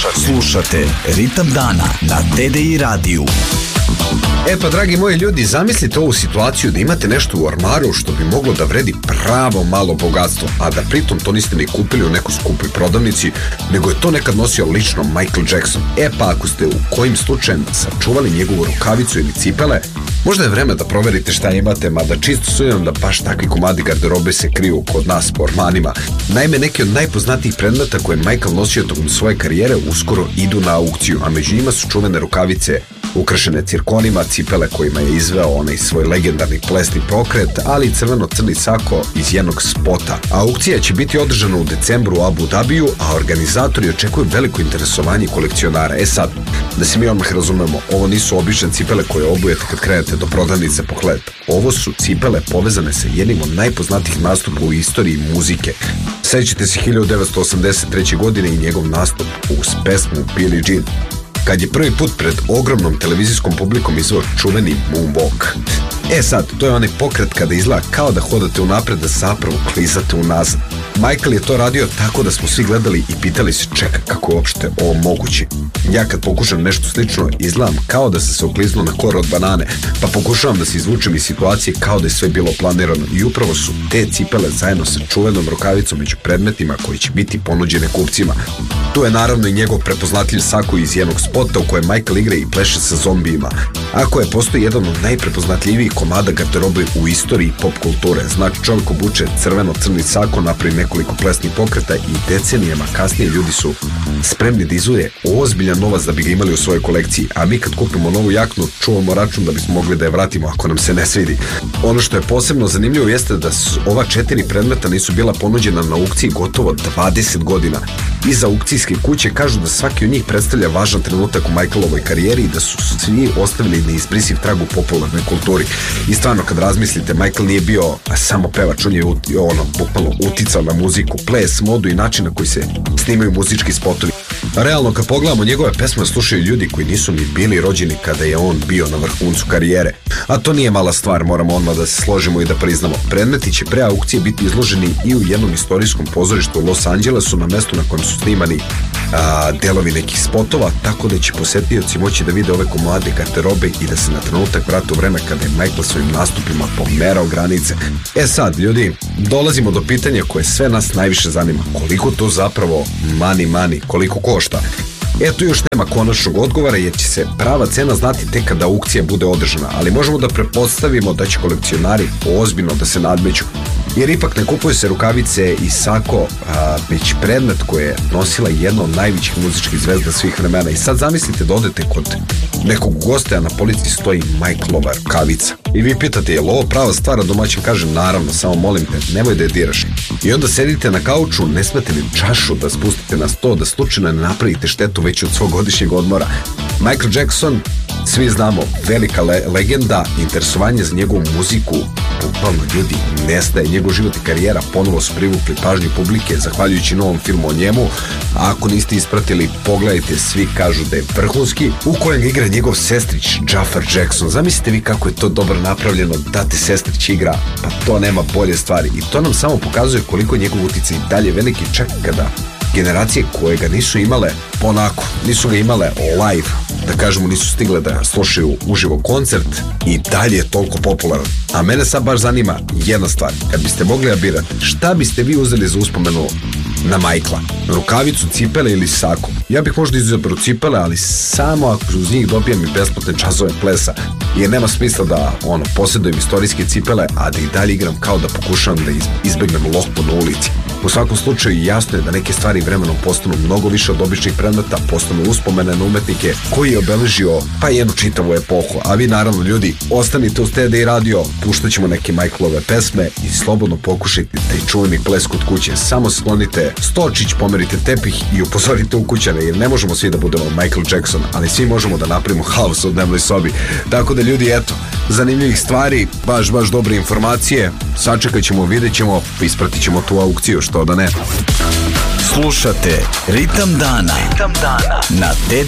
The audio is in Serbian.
Slušate Ritam dana na TDI radiju. Pa dragi moji ljudi, zamislite ovu situaciju da imate nešto u ormaru što bi moglo da vredi pravo malo bogatstvo, a da pritom to niste ni kupili u nekoj skupoj prodavnici, nego je to nekad nosio lično Michael Jackson. Pa ako ste u kojim slučajem sačuvali njegovu rukavicu ili cipele, možda je vreme da proverite šta imate, mada čisto sumnjam da baš takvi komadi garderobe se kriju kod nas po ormanima. Naime, neki od najpoznatijih predmeta koje je Michael nosio tokom svoje karijere uskoro idu na aukciju, a među njima su čuvene rukavice ukrašene cirkonima, cipele kojima je izveo onaj svoj legendarni plesni pokret, ali i crveno-crni sako iz jednog spota. Aukcija će biti održana u decembru u Abu Dhabiju, a organizatori očekuju veliko interesovanje kolekcionara. Sad, da se mi odmah razumemo, ovo nisu obične cipele koje obujete kad krenete do prodavnice po hleb. Ovo su cipele povezane sa jednim od najpoznatijih nastupa u istoriji muzike. Sećate se 1983. godine i njegov nastup uz pesmu Billie Jean, kad je prvi put pred ogromnom televizijskom publikom izveo čuveni moonwalk. Sad, to je onaj pokret kada izgleda kao da hodate unapred, da zapravo klizate unazad. Michael je to radio tako da smo svi gledali i pitali se, čeka, kako je uopšte ovo moguće. Ja kad pokušam nešto slično, izgledam kao da sam se ukliznuo na kor od banane, pa pokušavam da se izvučem iz situacije kao da je sve bilo planirano, i upravo su te cipele zajedno sa čuvenom rukavicom među predmetima koji će biti ponuđene kupcima. Tu je naravno i njegov prepoznatljiv sako iz jednog spota u kojem Michael igra i pleše sa zombijima. Ako je postoji jedan od najprepoznatljivijih komada garderobe u istoriji pop kulture, znači čovjek obuče crveno-crni sako, napravi nekoliko plesnih pokreta i decenijama kasnije ljudi su spremni da izvoje ozbiljan novac da bi ga imali u svojoj kolekciji, a mi kad kupimo novu jaknu čuvamo račun da bismo mogli da je vratimo ako nam se ne svidi. Ono što je posebno zanimljivo jeste da ova 4 predmeta nisu bila ponuđena na aukciji gotovo 20 godina. Iz aukcijske kuće kažu da svaki od njih predstavlja važan trenutak u Michaelovoj karijeri i da su svi ostavili neizbrisiv trag u popularnoj kulturi. I stvarno, kad razmislite, Michael nije bio samo pevač, on je bukvalno uticao na muziku, ples, modu i način na koji se snimaju muzički spotovi. Realno, kad pogledamo njegove pesme, slušaju ljudi koji nisu ni bili rođeni kada je on bio na vrhuncu karijere. A to nije mala stvar, moramo odmah da se složimo i da priznamo. Predmeti će pre aukcije biti izloženi i u jednom istorijskom pozorištu u Los Angelesu, na mestu na kojem su snimani delovi nekih spotova, tako da će posetioci moći da vide ove komade garderobe i da se na trenutak vrate u vreme kada je Michael svojim nastupima pomerao granice. Sad, ljudi, dolazimo do pitanja koje sve nas najviše zanima. Koliko to zapravo money, koliko košta? Tu još nema konačnog odgovora, jer će se prava cena znati tek kada aukcija bude održana, ali možemo da pretpostavimo da će kolekcionari ozbiljno da se nadmeću, jer ipak ne kupuje se rukavice i sako, već predmet koje je nosila jedna od najvećih muzičkih zvezda svih vremena. I sad zamislite da odete kod nekog gosta, a na polici stoji Michaelova rukavica. I vi pitate, je li ovo prava stvar? A domaćin kaže, naravno, samo molim te, nemoj da je diraš. I onda sedite na kauču, ne smete ni čašu da spustite na sto, da slučajno ne napravite štetu već od svog godišnjeg odmora. Michael Jackson, svi znamo, velika legenda, interesovanje za njegovu muziku bukvalno, ljudi, nestaje. Njegov život i karijera ponovo su privukli pažnju publike zahvaljujući novom filmu o njemu. A ako niste ispratili, pogledajte, svi kažu da je vrhunski, u kojem igra njegov sestrić Jafar Jackson. Zamislite vi kako je to dobro napravljeno, da te sestrić igra, pa to nema bolje stvari. I to nam samo pokazuje koliko njegov uticaj i dalje veliki, čak kada generacije koje ga nisu imale onako, nisu ga imale live, da kažemo, nisu stigle da slušaju uživo koncert, i dalje je toliko popularan. A mene sad baš zanima jedna stvar, kad biste mogli da birate, šta biste vi uzeli za uspomenu na Michaela? Rukavicu, cipele ili sako? Ja bih možda izabrao cipele, ali samo ako uz njih dobijem i besplatne časove plesa, jer nema smisla da posjedujem istorijske cipele, a da i dalje igram kao da pokušavam da izbegnem loptu na ulici. U svakom slučaju jasno je da neke stvari vremenom postanu mnogo više od običnih predmeta, postanu uspomene na umetnike koji je obeležio pa jednu čitavu epohu. A vi naravno, ljudi, ostanite uz TDI radio, puštat ćemo neke Michaelove pesme i slobodno pokušajte taj čuveni ples kod kuće. Samo sklonite stočić, pomerite tepih i upozorite ukućane, jer ne možemo svi da budemo Michael Jackson, ali svi možemo da napravimo haos u dnevnoj sobi. Tako da, ljudi, eto, zanimljivih stvari, baš dobre informacije, sačekat ćemo, vidjet ćemo, ispratit ćemo tu aukciju, što da ne. Slušate Ritam dana na TDI